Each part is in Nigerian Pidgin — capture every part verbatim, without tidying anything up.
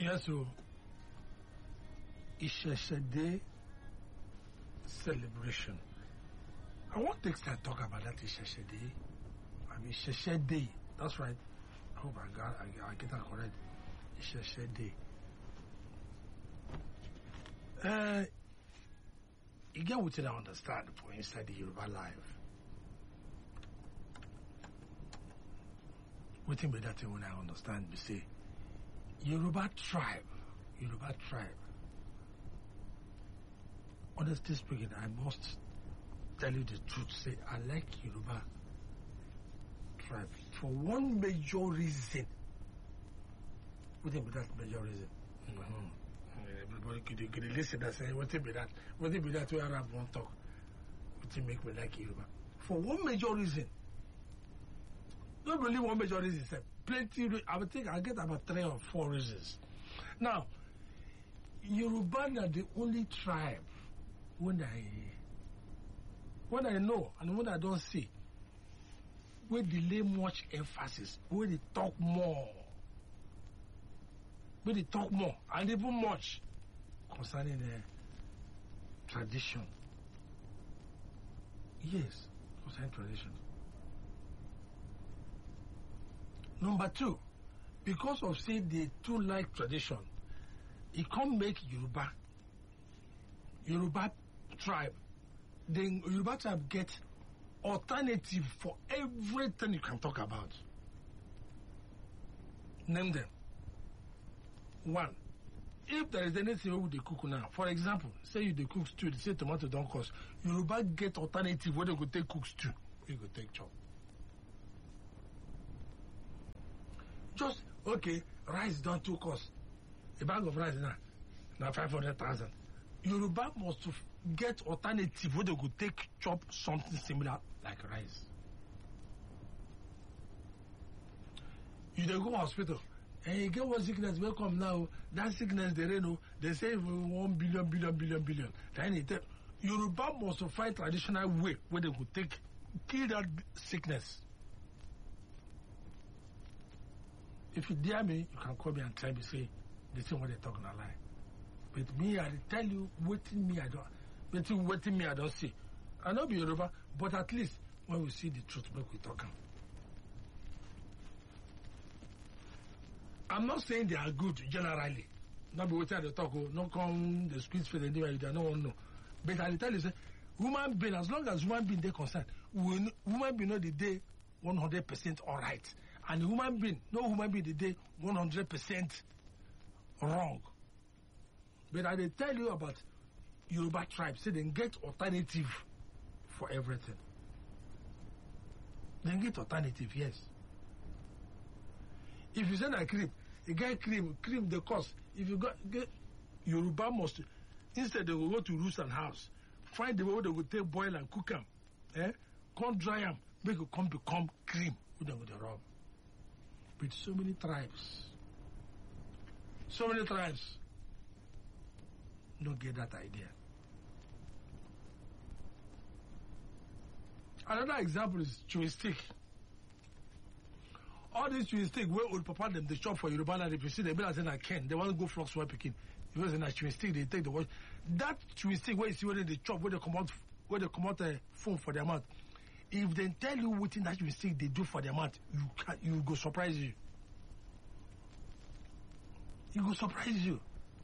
Yes, so Isheshede celebration. I want to talk about that Isheshede. I mean Isheshede. That's right. I hope I got I, I get that correct. Isheshede. Uh, you get what I understand for inside the Yoruba life. Waiting by that thing when I understand, we say Yoruba tribe, Yoruba tribe. Honestly speaking, I must tell you the truth. Say I like Yoruba tribe for one major reason. Waiting by that major reason. Mm-hmm. Everybody could, could listen and say, what be that? What be that we Arab won't talk? What make me like Yoruba? For one major reason. Not really one major reason, sir. Plenty. I would think I get about three or four reasons. Now, Yoruba are the only tribe when I when I know and when I don't see, where they lay much emphasis, where they talk more, where they talk more and even much concerning the tradition. Yes, concerning tradition. Number two, because of say they too like tradition, it can't make Yoruba Yoruba tribe. Then Yoruba tribe get alternative for everything you can talk about. Name them. One, if there is anything with the cook now, for example, say you the cook stew, they say tomato don't cost. Yoruba get alternative where they go take cook stew, you go take chop. Just okay, rice don't too cost. A bag of rice now, now five hundred thousand. Yoruba must get alternative where they could take chop something similar like rice. You dey go hospital and you get one sickness will come now. That sickness they know they say one billion billion billion billion. Then it take Yoruba must find traditional way where they could take kill that sickness. If you dare me, you can call me and tell me, say, the thing what they talk not lie. But me, I tell you, waiting me, I don't, waiting, waiting me, I don't see. I know be Yoruba, but at least when we see the truth, make we talk. I'm not saying they are good generally. Not be waiting at the talk, not come the streets for the day, you don't want to know. But I tell you, say, human being, as long as human being they concerned, we, human being know the day one hundred percent all right. And the human being, no human being the day one hundred percent wrong. But I tell you about Yoruba tribe, say they get alternative for everything. They get alternative, yes. If you send a cream, you get cream, cream the cost. If you got get Yoruba must, instead they will go to roost and house, find the way they will take boil and cook them, eh? Come dry them, make it come become cream with them with the rub. With so many tribes, so many tribes don't get that idea. Another example is chewing stick. All these chewing stick where old papa them they shop for Yoruba land, if you see they be like saying I can, they want to go flux while picking. If you say that chewing stick, they take the watch. That chewing stick where you see where they chop, where they come out, where they come out a phone for their mouth. If they tell you what that chewing stick they do for their mouth, you can you go surprise you. It will surprise you.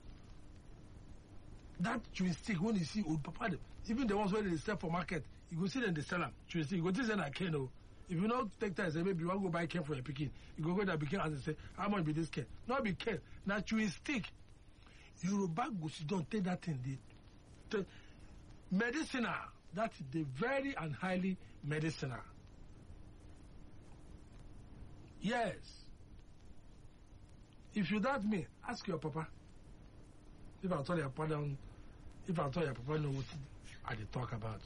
That chewing stick, when you see old papa, even the ones where they sell for market, you go see them, they sell them. Chewing stick, you go see them like cane. If you don't take time, say, maybe you want to go buy cane for your picking, you go go to picking and say, how much be this cane? Not be cane. Now chewing stick. Yoruba go sit down, take that thing. The medicinal. That's the very and highly medicinal. Yes. If you doubt me, ask your papa. If I tell your papa, if I tell your papa know what I they talk about.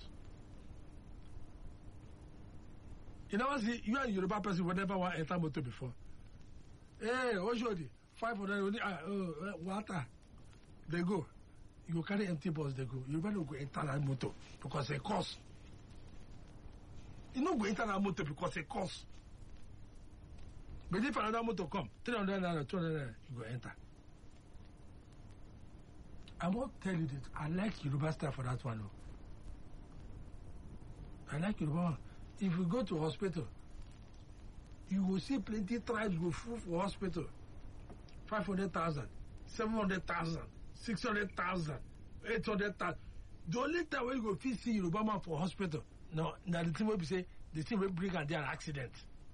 You know what? See, you and Yoruba person would never want to enter motor before. Hey, what should you? Five hundred, uh, water. They go. You go carry empty bus, they go. You better go enter that motor because it costs. You don't go enter that motor because it costs. But if another motor come, three hundred naira, two hundred naira, you go enter. I won't tell you that I like Yoruba style for that one. Oh. I like Yoruba one. If you go to hospital, you will see plenty tribes go full for hospital. five hundred thousand, seven hundred thousand, six hundred thousand, eight hundred thousand. The only time when you go fit see Yoruba man for hospital, no, now the thing will be say, the thing will bring and there an accident.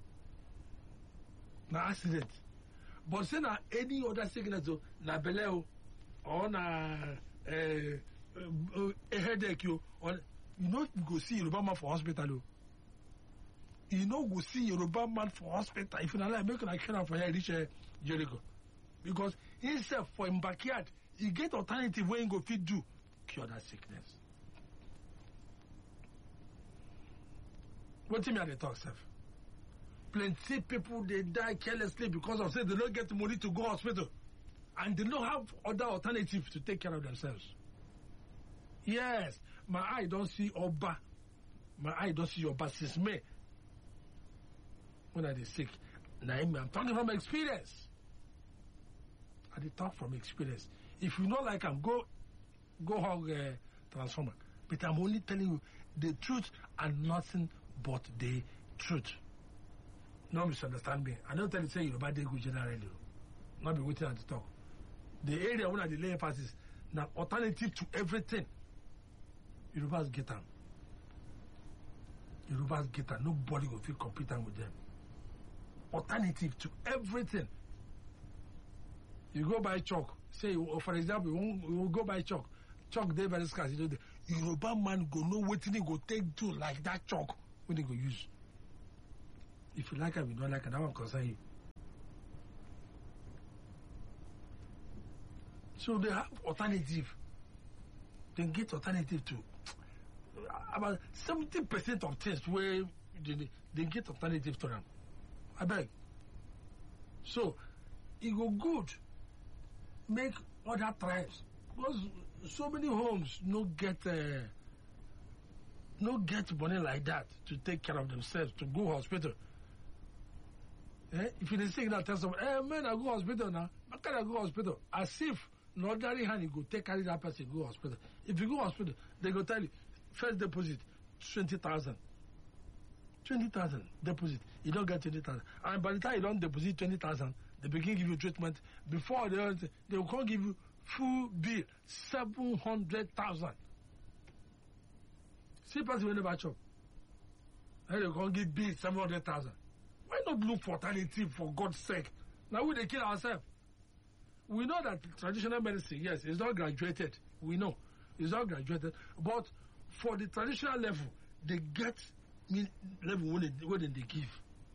Na accident. But say na any other sickness, na belle or na a headache, or you know you go see Yoruba man for hospital. You know go see Yoruba man for hospital. If you not like, make like care for here reach Jericho. Because instead for him backyard, you get alternative way you go fit do cure that sickness. What do you mean they talk, self? Plenty people they die carelessly because of say they don't get money to go hospital, and they don't have other alternatives to take care of themselves. Yes, my eye don't see Oba. My eye don't see Oba since May. When I dey sick, now I'm talking from experience. I dey talk from experience. If you not like I'm go go hug uh, transformer, but I'm only telling you the truth and nothing but the truth. No misunderstand me. I don't tell you say Yoruba dey good generally. Not be waiting at the talk. The area where the lay emphasis now alternative to everything. Yorubas get them. Yorubas get them. Nobody will feel competent with them. Alternative to everything. You go buy chalk. Say, for example, you will go buy chalk. Chalk they very scarce. You know, the Yoruba man go know what he go take to like that chalk when they go use. If you like it, if you don't like it, that one concern you. So they have alternative. They get alternative to about seventy percent of things where they, they get alternative to them. I beg. So it go good make other tribes because so many homes no get uh, no get money like that to take care of themselves to go hospital. Eh? If you sick now tell someone, hey man, I go hospital now. How can I go hospital? As if no ordinary hand you go take carry that person go hospital. If you go hospital, they go tell you first deposit twenty thousand. Twenty thousand deposit. You don't get twenty thousand. And by the time you don't deposit twenty thousand, they begin give you treatment. Before they they will come give you full bill seven hundred thousand. See person will never chop. And they will come give bill seven hundred thousand. Why not look for alternative for God's sake? Now we they kill ourselves. We know that traditional medicine, yes, it's not graduated. We know it's not graduated, but for the traditional level, they get level when they, when they give.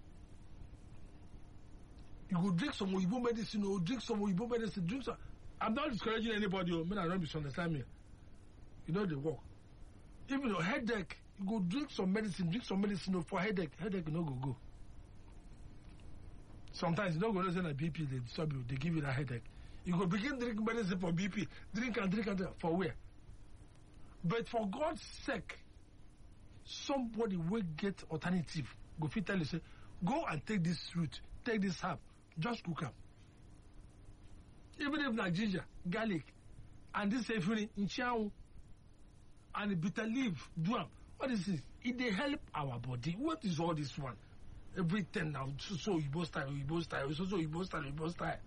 You go drink some Igbo medicine or drink some Igbo medicine, drink some. I'm not discouraging anybody, or men, I don't misunderstand me. You know the work. Even your headache, you go drink some medicine, drink some medicine for headache. Headache, you no go go. Sometimes you don't go listen to B P, they disturb you, they give you that headache. You go begin drinking medicine for B P, drink and drink and drink. For where? But for God's sake, somebody will get alternative. Go fit tell you, say, go and take this root, take this herb, just cook up. Even if not ginger, garlic, and this everything in chow, and bitter leaf, do them. What is this? It they help our body. What is all this one? Everything now, so, so Igbo style, Igbo style, so, so Igbo style, Igbo style.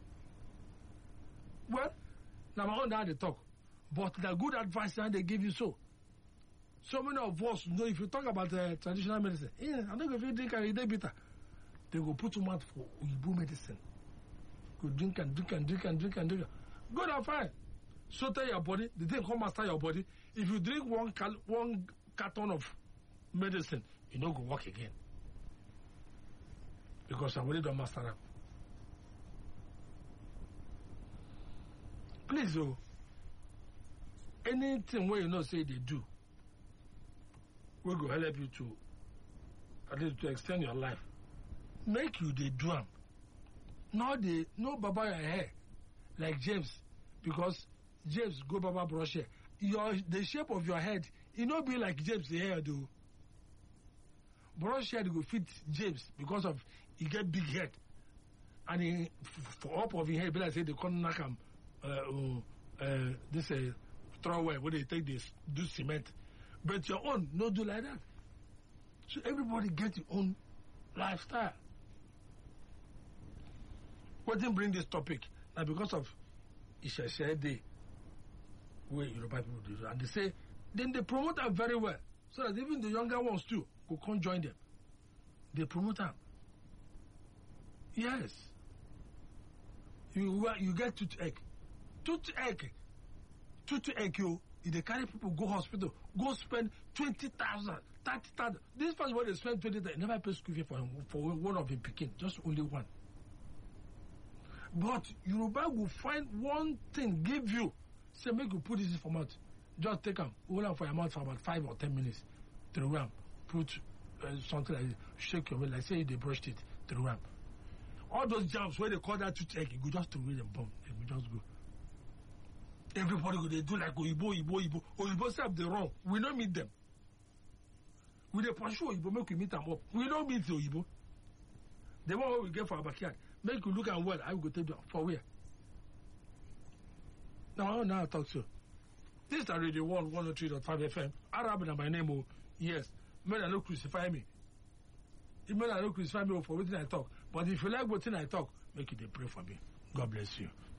Well, now my own now they talk. But the good advice that they give you so. So many of us know if you talk about uh, traditional medicine, yeah, I'm not going to drink and eat bitter. They go put you out for Igbo medicine. Go drink and drink and drink and drink and drink. Good and fine. So tell your body, the thing come master your body. If you drink one cal one carton of medicine, you don't go work again. Because I already don't master up. Please, oh, anything where you know say they do, we go help you to at least to extend your life. Make you they do them. Now they no baba your hair like James, because James go baba brush hair. Your the shape of your head, it not be like James the hair do. Brush head go fit James because of he get big head, and he, for up of his head, be like say they can't knock him uh, uh, uh, this uh, throwaway where they take this do cement, but your own no do like that. So everybody get your own lifestyle. What didn't bring this topic now because of Isheshe Day, where Yoruba people do, and they say then they promote them very well, so that even the younger ones too could come join them. They promote them. Yes. You you get toothache, toothache, toothache. You they carry people go hospital, go spend twenty thousand, thirty thousand. This person when they spend twenty thousand, never pay school fee for him, for one of his pikin, just only one. But Yoruba will find one thing, give you, say make you put this in for mouth, just take them, hold on for your mouth for about five or ten minutes, through ram, put uh, something like this, shake your mouth, like say they brushed it, through ram. All those jams where they call that toothache, you go just throw away them bomb, they will just go. Everybody go, they do like Oyibo, Oyibo, Oyibo. Oyibo say they wrong. We don't meet them. We dey pursue Oyibo, make we meet them up. We don't meet the Oyibo. The one where we get for our backyard, make you look and well, I will go take them for where? Now, now I talk to you. This is Radio one, one oh three point five F M. Arab na my name, oh, yes. May I not crucify me. It may not crucify me for what I talk. But if you like what I talk, make it a pray for me. God bless you.